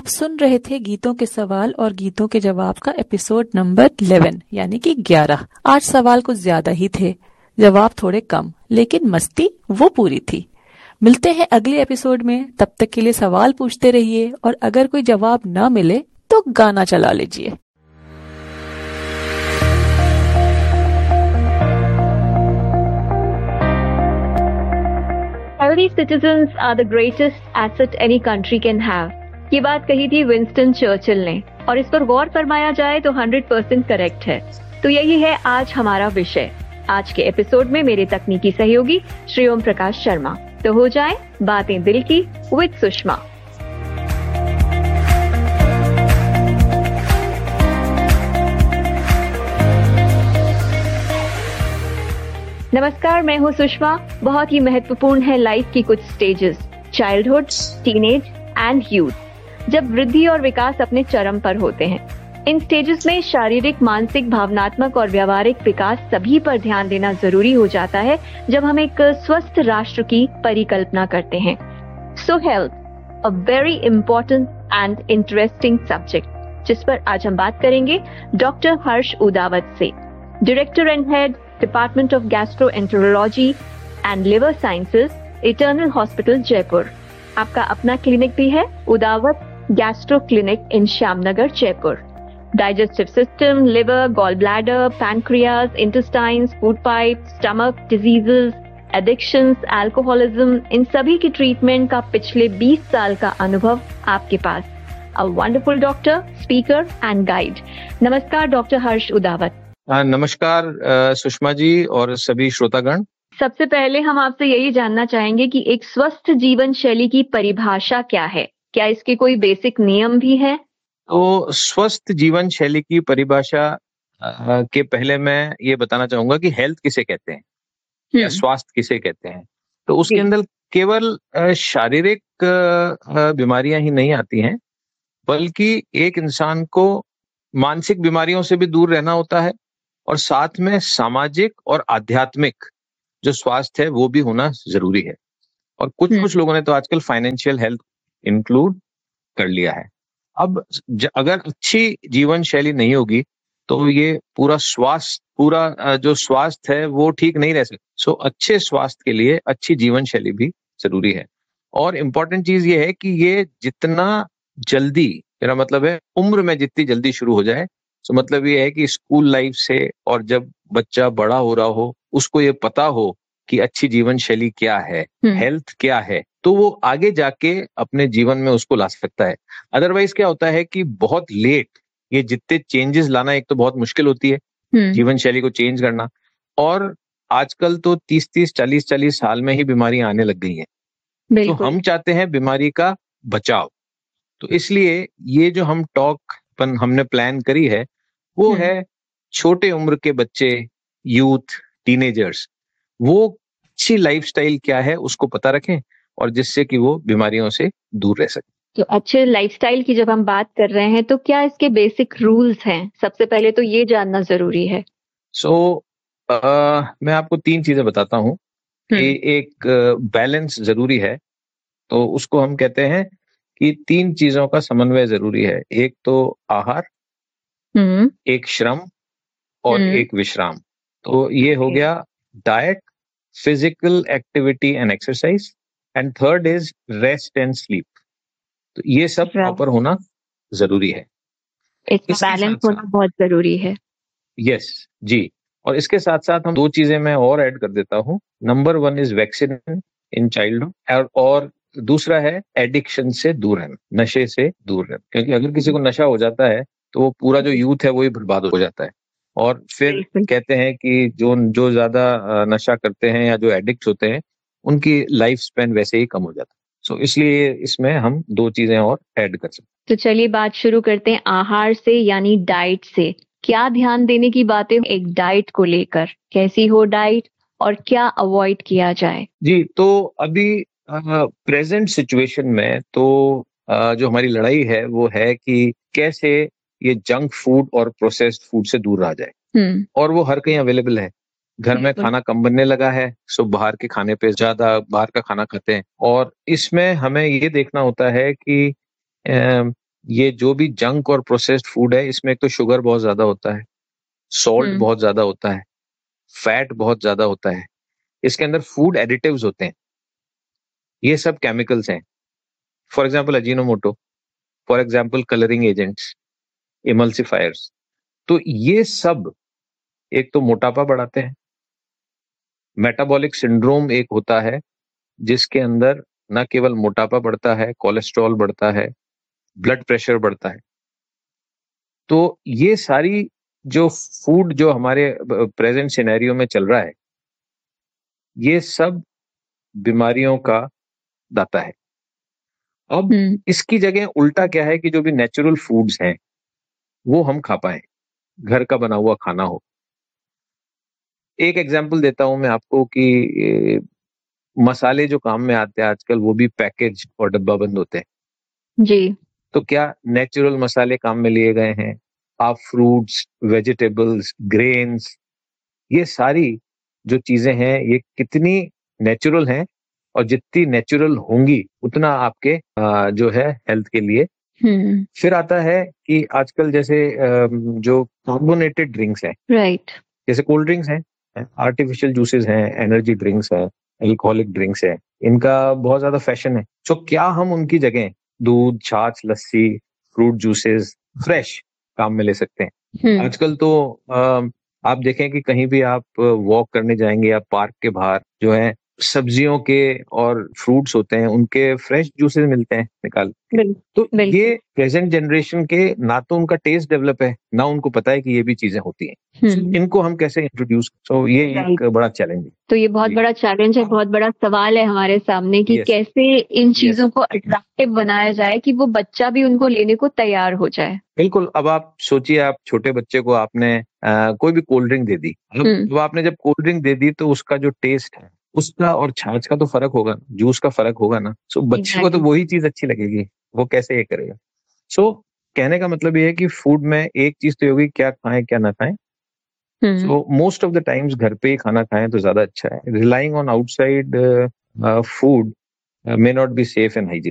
आप सुन रहे थे गीतों के सवाल और गीतों के जवाब का एपिसोड नंबर 11 यानी कि 11। आज सवाल कुछ ज्यादा ही थे, जवाब थोड़े कम, लेकिन मस्ती वो पूरी थी। मिलते हैं अगले एपिसोड में, तब तक के लिए सवाल पूछते रहिए और अगर कोई जवाब ना मिले तो गाना चला लीजिए। Healthy citizens are the greatest asset any country can have. ये बात कही थी विंस्टन चर्चिल ने और इस पर गौर फरमाया जाए तो 100% करेक्ट है। तो यही है आज हमारा विषय। आज के एपिसोड में मेरे तकनीकी सहयोगी श्री ओम प्रकाश शर्मा। तो हो जाए बातें दिल की विद सुषमा। नमस्कार, मैं हूँ सुषमा। बहुत ही महत्वपूर्ण है लाइफ की कुछ stages, childhood, teenage and youth, जब वृद्धि और विकास अपने चरम पर होते हैं। इन स्टेजेस में शारीरिक, मानसिक, भावनात्मक और व्यवहारिक विकास सभी पर ध्यान देना जरूरी हो जाता है जब हम एक स्वस्थ राष्ट्र की परिकल्पना करते हैं। सो health, a very important and interesting subject, जिस पर आज हम बात करेंगे डॉक्टर हर्ष उदावत से, director and head department of gastroenterology and liver sciences, eternal hospital Jaipur. आपका अपना क्लिनिक भी है, Udawat gastro clinic in Shyamnagar Jaipur. Digestive system, liver, gall bladder, pancreas, intestines, food pipe, stomach diseases, addictions, alcoholism, इन सभी की ट्रीटमेंट का पिछले 20 साल का अनुभव आपके पास। A wonderful doctor, speaker and guide. नमस्कार डॉक्टर हर्ष उदावत। नमस्कार सुषमा जी और सभी श्रोतागण। सबसे पहले हम आपसे यही जानना चाहेंगे कि एक स्वस्थ जीवन शैली की परिभाषा क्या है? क्या इसके कोई बेसिक नियम भी हैं? तो स्वस्थ जीवन शैली की परिभाषा के पहले मैं ये बताना चाहूंगा कि हेल्थ किसे कहते हैं या स्वास्थ्य किसे कहते हैं। तो उसके अंदर केवल शारीरिक बीमारियां ही नहीं आती हैं, बल्कि एक इंसान को मानसिक बीमारियों से भी दूर रहना होता है और साथ में सामाजिक और आध्यात्मिक जो स्वास्थ्य है वो भी होना जरूरी है। और कुछ लोगों ने तो आजकल फाइनेंशियल हेल्थ इंक्लूड कर लिया है। अब अगर अच्छी जीवन शैली नहीं होगी तो ये पूरा जो स्वास्थ्य है वो ठीक नहीं रह सकता। सो अच्छे स्वास्थ्य के लिए अच्छी जीवन शैली भी जरूरी है। और इम्पोर्टेंट चीज ये है कि ये जितना जल्दी, मेरा मतलब है उम्र में जितनी जल्दी शुरू हो जाए, तो मतलब ये है कि स्कूल लाइफ से, और जब बच्चा बड़ा हो रहा हो उसको ये पता हो कि अच्छी जीवन शैली क्या है, हेल्थ क्या है, तो वो आगे जाके अपने जीवन में उसको ला सकता है। अदरवाइज क्या होता है कि बहुत लेट ये जितने चेंजेस लाना, एक तो बहुत मुश्किल होती है जीवन शैली को चेंज करना, और आजकल तो 30-30, 40-40 साल में ही बीमारियां आने लग गई हैं। तो हम चाहते हैं बीमारी का बचाव। तो इसलिए ये जो हम हमने प्लान करी है वो है छोटे उम्र के बच्चे, यूथ, टीनेजर्स, वो अच्छी लाइफस्टाइल क्या है उसको पता रखें और जिससे कि वो बीमारियों से दूर रह सके। तो अच्छे लाइफस्टाइल की जब हम बात कर रहे हैं तो क्या इसके बेसिक रूल्स हैं? सबसे पहले तो ये जानना जरूरी है। मैं आपको 3 चीजें बताता हूँ कि एक बैलेंस जरूरी है। तो उसको हम कहते हैं कि 3 चीजों का समन्वय जरूरी है। एक तो आहार, एक श्रम और एक विश्राम। तो ये हो गया diet, physical activity and exercise, and third is rest and sleep. तो ये सब प्रॉपर होना जरूरी है। बैलेंस होना बहुत जरूरी है। यस जी। और इसके साथ साथ हम 2 चीजें मैं और ऐड कर देता हूँ। Number 1 is vaccine in childhood, और दूसरा है एडिक्शन से दूर रहना, नशे से दूर रहना। क्योंकि अगर किसी को नशा हो जाता है तो वो पूरा जो यूथ है वही बर्बाद हो जाता है। और फिर कहते हैं कि जो ज्यादा नशा करते हैं या जो एडिक्ट होते हैं उनकी लाइफ स्पैन वैसे ही कम हो जाता है। सो इसलिए इसमें हम 2 चीजें और ऐड कर सकते हैं। तो चलिए बात शुरू करते हैं आहार से, यानी डाइट से। क्या ध्यान देने की बातें एक डाइट को लेकर? कैसी हो डाइट और क्या अवॉइड किया जाए? जी, तो अभी प्रेजेंट सिचुएशन में तो जो हमारी लड़ाई है वो है कि कैसे ये जंक फूड और प्रोसेस्ड फूड से दूर रहा जाए। और वो हर कहीं अवेलेबल है। घर में खाना कम बनने लगा है, सो बाहर के खाने पे ज्यादा बाहर का खाना खाते हैं। और इसमें हमें ये देखना होता है कि ये जो भी जंक और प्रोसेस्ड फूड है, इसमें एक तो शुगर बहुत ज्यादा होता है, सॉल्ट बहुत ज्यादा होता है, फैट बहुत ज्यादा होता है, इसके अंदर फूड एडिटिव्स होते हैं, ये सब केमिकल्स हैं। For example Ajinomoto, for example colouring agents, emulsifiers. तो ये सब एक तो मोटापा बढ़ाते हैं। मेटाबॉलिक सिंड्रोम एक होता है जिसके अंदर न केवल मोटापा बढ़ता है, कोलेस्ट्रॉल बढ़ता है, ब्लड प्रेशर बढ़ता है। तो ये सारी जो फूड जो हमारे प्रेजेंट सिनेरियो में चल रहा है, ये सब बीमारियों का दाता है। अब इसकी जगह उल्टा क्या है कि जो भी नेचुरल फूड्स हैं वो हम खा पाए, घर का बना हुआ खाना हो। एक एग्जांपल देता हूं मैं आपको कि मसाले जो काम में आते हैं आजकल वो भी पैकेज और डब्बा बंद होते हैं जी। तो क्या नेचुरल मसाले काम में लिए गए हैं? आप फ्रूट्स, वेजिटेबल्स, ग्रेन्स, ये सारी जो चीजें हैं ये कितनी नेचुरल हैं, और जितनी नेचुरल होंगी उतना आपके जो है हेल्थ के लिए। फिर आता है कि आजकल जैसे जो कार्बोनेटेड ड्रिंक्स हैं, राइट, जैसे कोल्ड ड्रिंक्स हैं, आर्टिफिशियल जूसेस हैं, एनर्जी ड्रिंक्स हैं, एल्कोहलिक ड्रिंक्स है, इनका बहुत ज्यादा फैशन है। तो क्या हम उनकी जगह दूध, छाछ, लस्सी, फ्रूट जूसेस फ्रेश काम में ले सकते हैं? आजकल तो आप देखें कि कहीं भी आप वॉक करने जाएंगे या पार्क के बाहर जो है सब्जियों के और फ्रूट्स होते हैं, उनके फ्रेश जूसेस मिलते हैं निकाल। तो ये प्रेजेंट जनरेशन के ना तो उनका टेस्ट डेवलप है, ना उनको पता है कि ये भी चीजें होती हैं। इनको हम कैसे इंट्रोड्यूस? तो ये एक बड़ा चैलेंज है। तो ये बहुत बड़ा चैलेंज है, बहुत बड़ा सवाल है हमारे सामने कि कैसे इन चीजों को अट्रैक्टिव बनाया जाए कि वो बच्चा भी उनको लेने को तैयार हो जाए। बिल्कुल। अब आप सोचिए, आप छोटे बच्चे को आपने कोई भी कोल्ड ड्रिंक दे दी, अब आपने जब कोल्ड ड्रिंक दे दी तो उसका जो टेस्ट है उसका और छाछ का तो फर्क होगा, जूस का फर्क होगा ना। सो बच्चे को तो वही चीज अच्छी लगेगी, वो कैसे ये करेगा? सो कहने का मतलब ये है कि फूड में एक चीज तो होगी, क्या खाएं क्या ना खाएं। So most of the times घर पे ही खाना खाएं तो ज्यादा अच्छा है। Relying on outside food may not be safe and hygienic.